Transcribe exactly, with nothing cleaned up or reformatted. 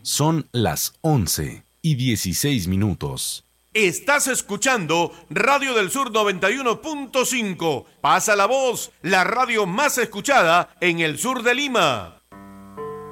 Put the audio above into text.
Son las once y dieciséis minutos. Estás escuchando Radio del Sur noventa y uno punto cinco. Pasa la voz, la radio más escuchada en el sur de Lima.